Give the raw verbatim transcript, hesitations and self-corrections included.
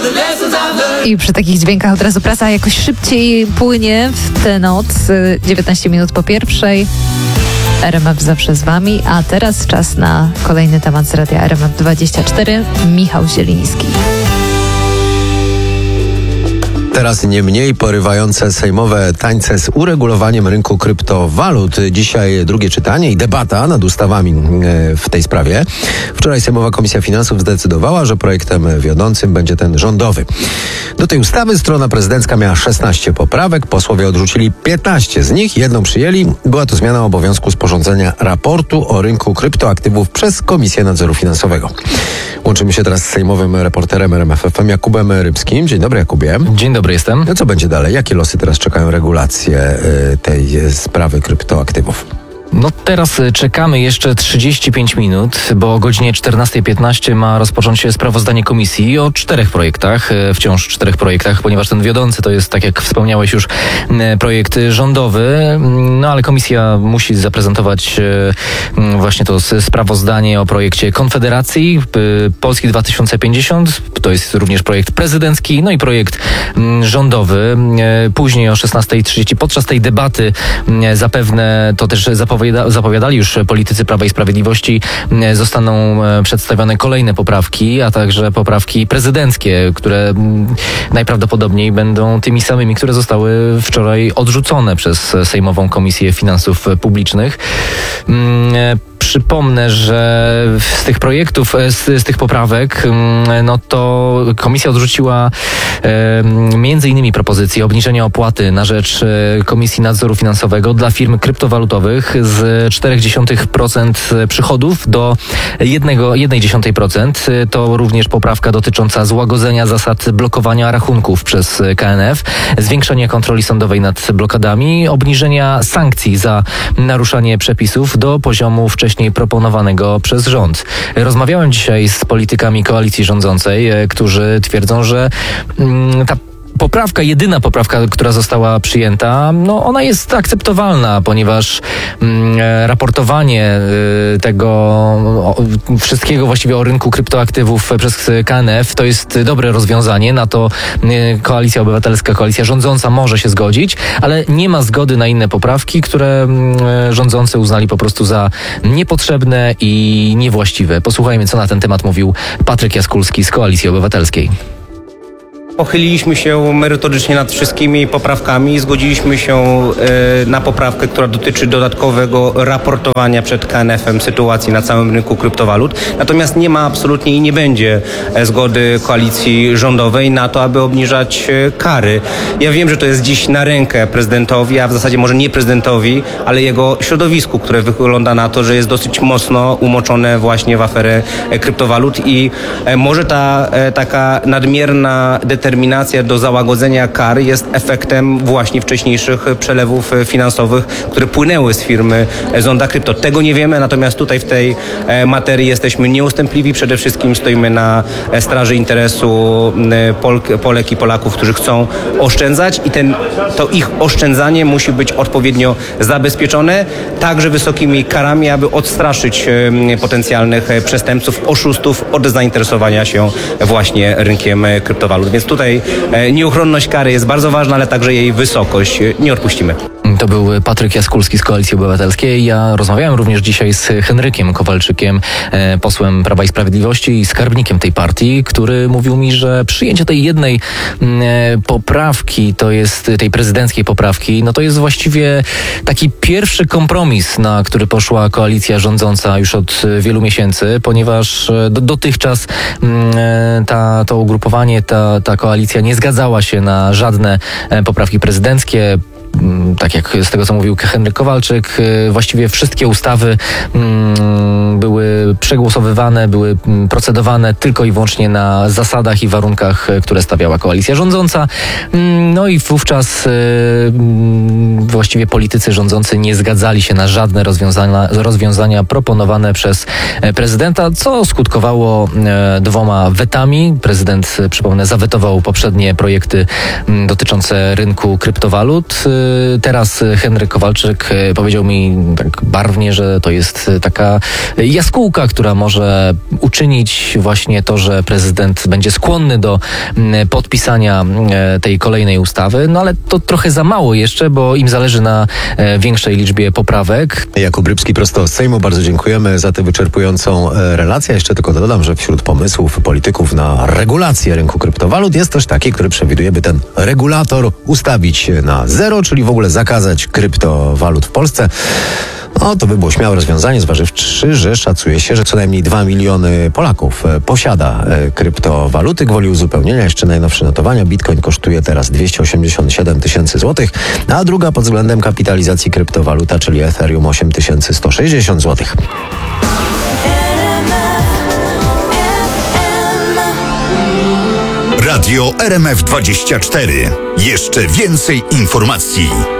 I przy takich dźwiękach od razu praca jakoś szybciej płynie w tę noc. dziewiętnaście minut po pierwszej. R M F zawsze z wami, a teraz czas na kolejny temat z radia R M F dwadzieścia cztery. Michał Zieliński. Teraz nie mniej porywające sejmowe tańce z uregulowaniem rynku kryptowalut. Dzisiaj drugie czytanie i debata nad ustawami w tej sprawie. Wczoraj Sejmowa Komisja Finansów zdecydowała, że projektem wiodącym będzie ten rządowy. Do tej ustawy strona prezydencka miała szesnaście poprawek. Posłowie odrzucili piętnaście z nich. Jedną przyjęli. Była to zmiana obowiązku sporządzenia raportu o rynku kryptoaktywów przez Komisję Nadzoru Finansowego. Łączymy się teraz z sejmowym reporterem R M F F M Jakubem Rybskim. Dzień dobry, Jakubie. Dzień dobry, jestem. No co będzie dalej? Jakie losy teraz czekają regulacje y, tej sprawy kryptoaktywów? No teraz czekamy jeszcze trzydzieści pięć minut, bo o godzinie czternasta piętnaście ma rozpocząć się sprawozdanie komisji o czterech projektach, wciąż czterech projektach, ponieważ ten wiodący to jest, tak jak wspomniałeś już, projekt rządowy, no ale komisja musi zaprezentować właśnie to sprawozdanie o projekcie Konfederacji, Polski dwa tysiące pięćdziesiąt, to jest również projekt prezydencki, no i projekt rządowy. Później o szesnasta trzydzieści podczas tej debaty zapewne to też zapowiada zapowiadali już politycy Prawa i Sprawiedliwości, zostaną przedstawione kolejne poprawki, a także poprawki prezydenckie, które najprawdopodobniej będą tymi samymi, które zostały wczoraj odrzucone przez Sejmową Komisję Finansów Publicznych. Przypomnę, że z tych projektów, z, z tych poprawek, no to komisja odrzuciła e, między innymi propozycję obniżenia opłaty na rzecz Komisji Nadzoru Finansowego dla firm kryptowalutowych z cztery przecinek pięć procent przychodów do jeden przecinek jeden procent. To również poprawka dotycząca złagodzenia zasad blokowania rachunków przez K N F, zwiększenia kontroli sądowej nad blokadami, obniżenia sankcji za naruszanie przepisów do poziomu wcześniej proponowanego przez rząd. Rozmawiałem dzisiaj z politykami koalicji rządzącej, którzy twierdzą, że mm, ta poprawka, jedyna poprawka, która została przyjęta, no ona jest akceptowalna, ponieważ mm, raportowanie y, tego o, wszystkiego właściwie o rynku kryptoaktywów przez K N F to jest dobre rozwiązanie. Na to y, Koalicja Obywatelska, koalicja rządząca może się zgodzić, ale nie ma zgody na inne poprawki, które y, rządzący uznali po prostu za niepotrzebne i niewłaściwe. Posłuchajmy, co na ten temat mówił Patryk Jaskulski z Koalicji Obywatelskiej. Pochyliliśmy się merytorycznie nad wszystkimi poprawkami i zgodziliśmy się y, na poprawkę, która dotyczy dodatkowego raportowania przed K N F em sytuacji na całym rynku kryptowalut. Natomiast nie ma absolutnie i nie będzie zgody koalicji rządowej na to, aby obniżać kary. Ja wiem, że to jest dziś na rękę prezydentowi, a w zasadzie może nie prezydentowi, ale jego środowisku, które wygląda na to, że jest dosyć mocno umoczone właśnie w aferę kryptowalut i może ta taka nadmierna determinacja Determinacja do załagodzenia kar jest efektem właśnie wcześniejszych przelewów finansowych, które płynęły z firmy Zonda Krypto. Tego nie wiemy, natomiast tutaj w tej materii jesteśmy nieustępliwi. Przede wszystkim stoimy na straży interesu Pol- Polek i Polaków, którzy chcą oszczędzać i ten, to ich oszczędzanie musi być odpowiednio zabezpieczone, także wysokimi karami, aby odstraszyć potencjalnych przestępców, oszustów od zainteresowania się właśnie rynkiem kryptowalut. Więc tutaj nieuchronność kary jest bardzo ważna, ale także jej wysokość. Nie odpuścimy. To był Patryk Jaskulski z Koalicji Obywatelskiej. Ja rozmawiałem również dzisiaj z Henrykiem Kowalczykiem, posłem Prawa i Sprawiedliwości i skarbnikiem tej partii, który mówił mi, że przyjęcie tej jednej poprawki, to jest tej prezydenckiej poprawki, no to jest właściwie taki pierwszy kompromis, na który poszła koalicja rządząca już od wielu miesięcy, ponieważ do, dotychczas ta, to ugrupowanie, ta, ta koalicja nie zgadzała się na żadne poprawki prezydenckie. Tak jak z tego, co mówił Henryk Kowalczyk, właściwie wszystkie ustawy były przegłosowywane, były procedowane tylko i wyłącznie na zasadach i warunkach, które stawiała koalicja rządząca. No i wówczas właściwie politycy rządzący nie zgadzali się na żadne rozwiązania, rozwiązania proponowane przez prezydenta, co skutkowało dwoma wetami. Prezydent, przypomnę, zawetował poprzednie projekty dotyczące rynku kryptowalut. teraz Henryk Kowalczyk powiedział mi tak barwnie, że to jest taka jaskółka, która może uczynić właśnie to, że prezydent będzie skłonny do podpisania tej kolejnej ustawy, no ale to trochę za mało jeszcze, bo im zależy na większej liczbie poprawek. Jakub Rybski prosto z Sejmu, bardzo dziękujemy za tę wyczerpującą relację. Jeszcze tylko dodam, że wśród pomysłów polityków na regulację rynku kryptowalut jest też taki, który przewiduje, by ten regulator ustawić na zero, czyli w ogóle zakazać kryptowalut w Polsce. No to by było śmiałe rozwiązanie, zważywszy, że szacuje się, że co najmniej dwa miliony Polaków posiada kryptowaluty. Gwoli uzupełnienia jeszcze najnowsze notowania. Bitcoin kosztuje teraz dwieście osiemdziesiąt siedem tysięcy złotych, a druga pod względem kapitalizacji kryptowaluta, czyli Ethereum, osiem tysięcy sto sześćdziesiąt złotych. Radio R M F dwadzieścia cztery. Jeszcze więcej informacji.